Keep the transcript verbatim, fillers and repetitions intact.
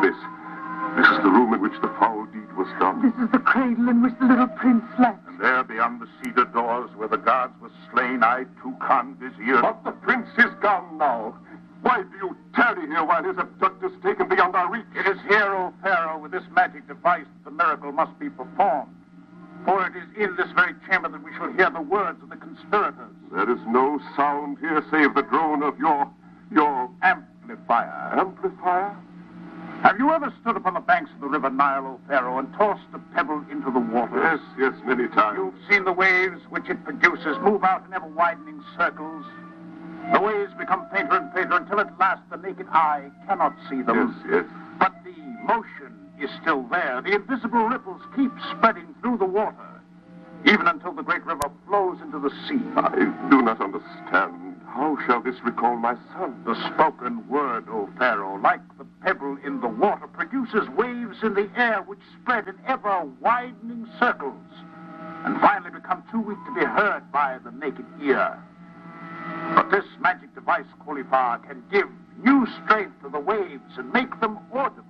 this. This is the room in which the foul deed was done. This is the cradle in which the little prince slept. And there, beyond the cedar doors where the guards were slain, I, Tukan Vizier... But the prince is gone now. Why do you tarry here while his abductor is taken beyond our reach? It is here, O Pharaoh, with this magic device that the miracle must be performed. For it is in this very chamber that we shall hear the words of the conspirators. There is no sound here save the drone of your... your... amplifier. Amplifier? Have you ever stood upon the banks of the river Nile, O Pharaoh, and tossed a pebble into the water? Yes, yes, many times. You've seen the waves which it produces move out in ever-widening circles. The waves become fainter and fainter until at last the naked eye cannot see them. Yes, yes. But the motion is still there. The invisible ripples keep spreading through the water, even until the great river flows into the sea. I do not understand. How shall this recall my son? The spoken word, O Pharaoh, like the pebble in the water, produces waves in the air which spread in ever-widening circles and finally become too weak to be heard by the naked ear. But this magic device, Kolifa, can give new strength to the waves and make them audible.